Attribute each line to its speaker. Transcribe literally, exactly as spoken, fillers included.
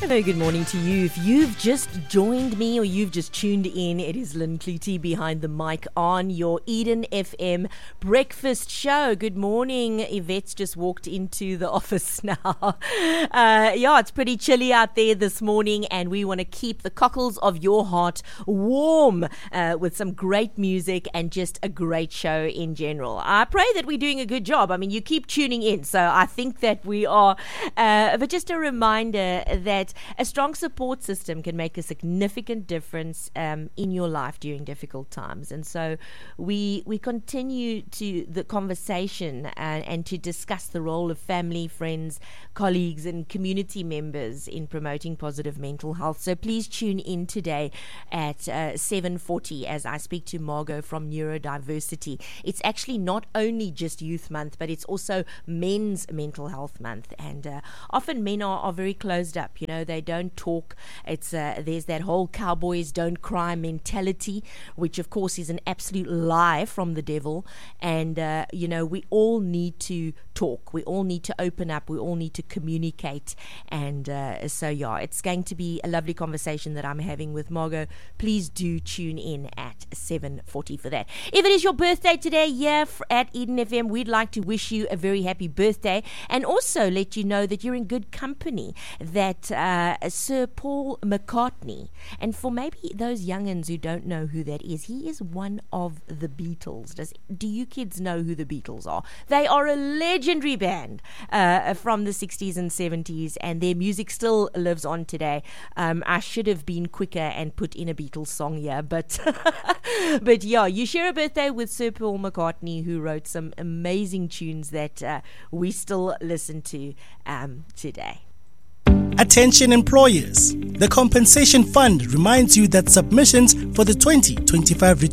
Speaker 1: A very good morning to you. If you've just joined me or you've just tuned in, it is Lynn Clutie behind the mic on your Eden F M breakfast show. Good morning. Yvette's just walked into the office now. Uh, yeah, it's pretty chilly out there this morning, and we want to keep the cockles of your heart warm uh, with some great music and just a great show in general. I pray that we're doing a good job. I mean, you keep tuning in, so I think that we are. Uh, but just a reminder that a strong support system can make a significant difference um, in your life during difficult times. And so we we continue to the conversation uh, and to discuss the role of family, friends, colleagues and community members in promoting positive mental health. So please tune in today at uh, seven forty as I speak to Margot from Neurodiversity. It's actually not only just Youth Month, but it's also Men's Mental Health Month. And uh, often men are, are very closed up, you know. They don't talk. It's uh, there's that whole cowboys don't cry mentality, which of course is an absolute lie from the devil. And uh, you know, we all need to talk. We all need to open up. We all need to communicate. And uh, so yeah, it's going to be a lovely conversation that I'm having with Margot. Please do tune in at seven forty for that. If it is your birthday today, yeah, at Eden F M, we'd like to wish you a very happy birthday, and also let you know that you're in good company. That uh, Sir Paul McCartney, and for maybe those youngins who don't know who that is, he is one of the Beatles. Does do you kids know who the Beatles are? They are a legendary band uh, from the sixties and seventies, and their music still lives on today. Um, I should have been quicker and put in a Beatles song here, but but yeah, you share a birthday with Sir Paul McCartney, who wrote some amazing tunes that uh, we still listen to um, today.
Speaker 2: Attention employers. The Compensation Fund reminds you that submissions for the twenty twenty-five